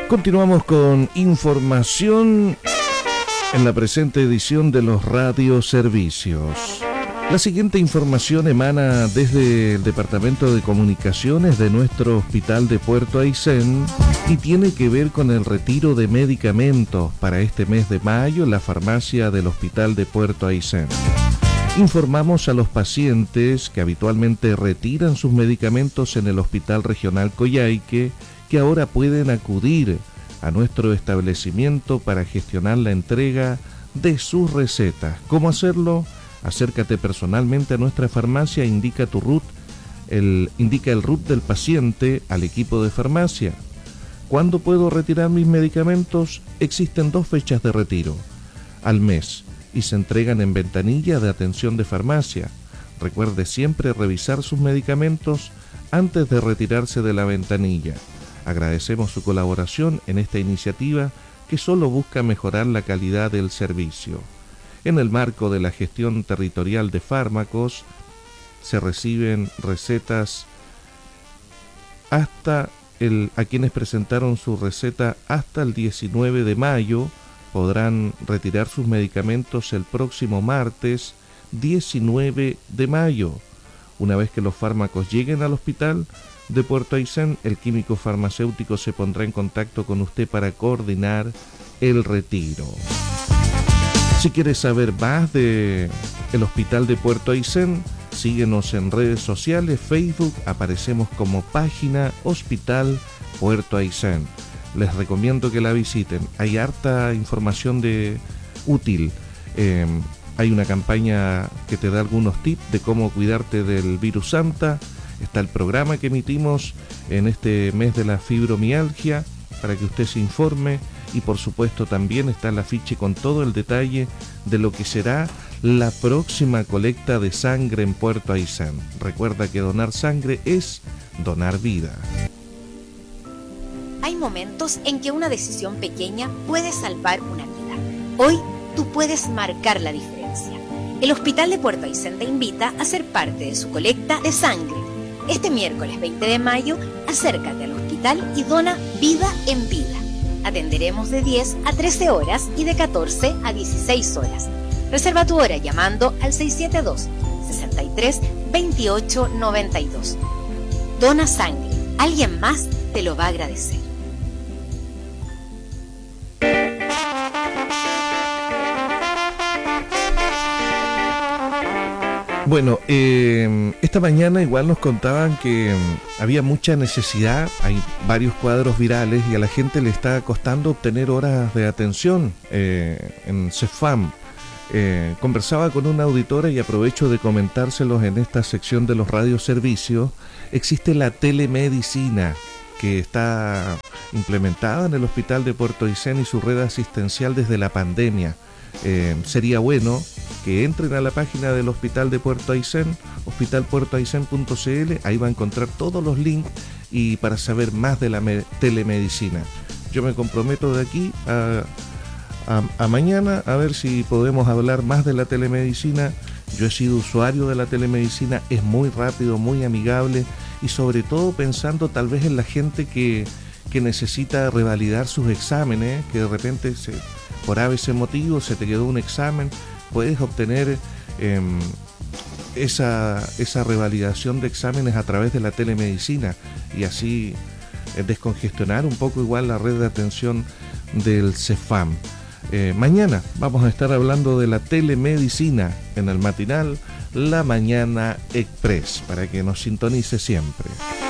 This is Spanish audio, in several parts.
Continuamos con información en la presente edición de los radioservicios. La siguiente información emana desde el Departamento de Comunicaciones de nuestro Hospital de Puerto Aysén y tiene que ver con el retiro de medicamentos para este mes de mayo en la farmacia del Hospital de Puerto Aysén. Informamos a los pacientes que habitualmente retiran sus medicamentos en el Hospital Regional Coyhaique que ahora pueden acudir a nuestro establecimiento para gestionar la entrega de sus recetas. ¿Cómo hacerlo? Acércate personalmente a nuestra farmacia, indica el RUT del paciente al equipo de farmacia. ¿Cuándo puedo retirar mis medicamentos? Existen 2 fechas de retiro al mes y se entregan en ventanilla de atención de farmacia. Recuerde siempre revisar sus medicamentos antes de retirarse de la ventanilla. Agradecemos su colaboración en esta iniciativa que solo busca mejorar la calidad del servicio. En el marco de la gestión territorial de fármacos, se reciben recetas a quienes presentaron su receta hasta el 19 de mayo, podrán retirar sus medicamentos el próximo martes 19 de mayo. Una vez que los fármacos lleguen al hospital de Puerto Aysén, el químico farmacéutico se pondrá en contacto con usted para coordinar el retiro. Si quieres saber más de el Hospital de Puerto Aysén, síguenos en redes sociales, Facebook, aparecemos como página Hospital Puerto Aysén. Les recomiendo que la visiten, hay harta información útil. Hay una campaña que te da algunos tips de cómo cuidarte del virus Santa. Está el programa que emitimos en este mes de la fibromialgia para que usted se informe. Y por supuesto también está el afiche con todo el detalle de lo que será la próxima colecta de sangre en Puerto Aysén. Recuerda que donar sangre es donar vida. Hay momentos en que una decisión pequeña puede salvar una vida. Hoy tú puedes marcar la diferencia. El Hospital de Puerto Aysén te invita a ser parte de su colecta de sangre. Este miércoles 20 de mayo, acércate al hospital y dona vida en vida. Atenderemos de 10 a 13 horas y de 14 a 16 horas. Reserva tu hora llamando al 672-63-2892. Dona sangre. Alguien más te lo va a agradecer. Bueno, esta mañana igual nos contaban que había mucha necesidad, hay varios cuadros virales y a la gente le está costando obtener horas de atención en CEFAM. Conversaba con una auditora y aprovecho de comentárselos en esta sección de los radioservicios. Existe la telemedicina que está implementada en el Hospital de Puerto Aysén y su red asistencial desde la pandemia. Sería bueno que entren a la página del Hospital de Puerto Aysén, hospitalpuertoaysén.cl, ahí va a encontrar todos los links y para saber más de la telemedicina. Yo me comprometo de aquí a mañana a ver si podemos hablar más de la telemedicina. Yo he sido usuario de la telemedicina, es muy rápido, muy amigable y sobre todo pensando tal vez en la gente que necesita revalidar sus exámenes, que de repente por ABC motivo se te quedó un examen, puedes obtener esa revalidación de exámenes a través de la telemedicina y así descongestionar un poco igual la red de atención del CEFAM. Mañana vamos a estar hablando de la telemedicina en el matinal La Mañana Express para que nos sintonice siempre.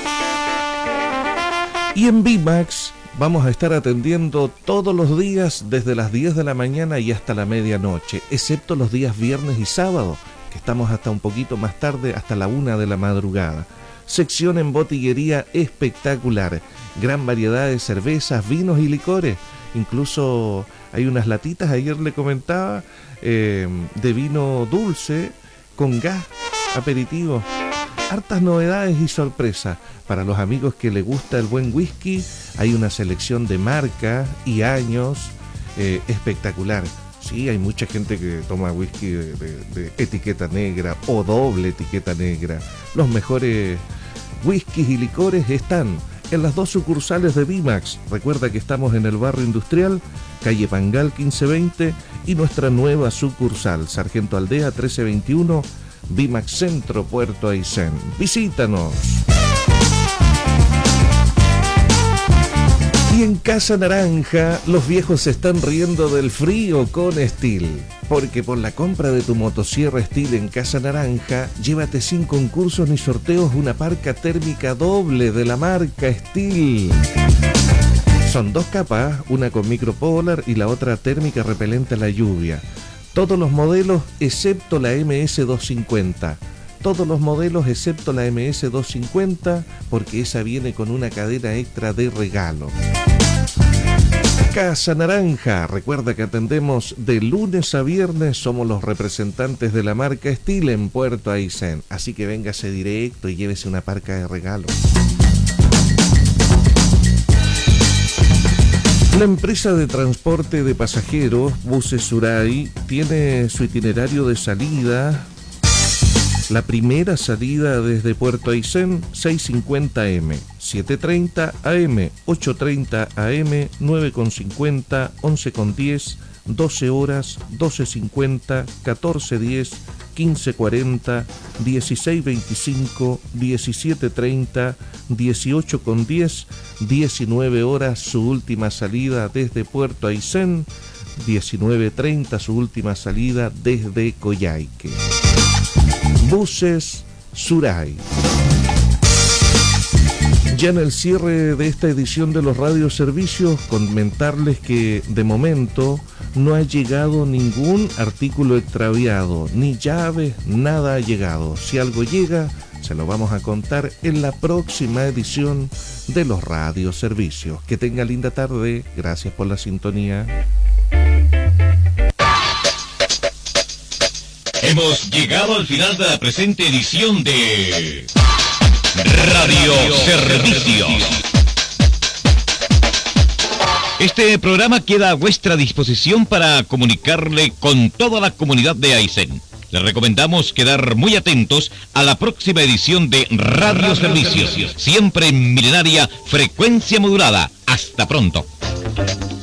Y en VMAX vamos a estar atendiendo todos los días desde las 10 de la mañana y hasta la medianoche, excepto los días viernes y sábado, que estamos hasta un poquito más tarde, hasta la 1 de la madrugada. Sección en botillería espectacular, gran variedad de cervezas, vinos y licores, incluso hay unas latitas, ayer le comentaba, de vino dulce con gas, aperitivo. Hartas novedades y sorpresas. Para los amigos que les gusta el buen whisky, hay una selección de marcas y años espectacular. Sí, hay mucha gente que toma whisky de etiqueta negra o doble etiqueta negra. Los mejores whiskies y licores están en las 2 sucursales de Bimax. Recuerda que estamos en el barrio industrial, calle Pangal 1520, y nuestra nueva sucursal, Sargento Aldea 1321, Bimax Centro, Puerto Aysén. Visítanos. Y en Casa Naranja, los viejos se están riendo del frío con Stihl. Porque por la compra de tu motosierra Stihl en Casa Naranja, llévate sin concursos ni sorteos una parca térmica doble de la marca Stihl. Son 2 capas, una con micropolar y la otra térmica repelente a la lluvia. Todos los modelos excepto la MS250. Todos los modelos excepto la MS250, porque esa viene con una cadena extra de regalo. Casa Naranja, recuerda que atendemos de lunes a viernes, somos los representantes de la marca Stihl en Puerto Aysén, así que véngase directo y llévese una parca de regalo. La empresa de transporte de pasajeros, Buses Suray, tiene su itinerario de salida. La primera salida desde Puerto Aysén, 6:50 am, 7:30 am, 8:30 am, 9:50, 11:10, 12 horas, 12:50, 14:10, 15:40, 16:25, 17:30, 18:10, 19 horas su última salida desde Puerto Aysén, 19:30 su última salida desde Coyhaique. Buses Suray. Ya en el cierre de esta edición de los radioservicios, comentarles que de momento no ha llegado ningún artículo extraviado, ni llaves, nada ha llegado. Si algo llega, se lo vamos a contar en la próxima edición de los radioservicios. Que tenga linda tarde, gracias por la sintonía. Hemos llegado al final de la presente edición de Radio Servicios. Este programa queda a vuestra disposición para comunicarle con toda la comunidad de Aysén. Les recomendamos quedar muy atentos a la próxima edición de Radio Servicios, siempre en milenaria frecuencia modulada. Hasta pronto.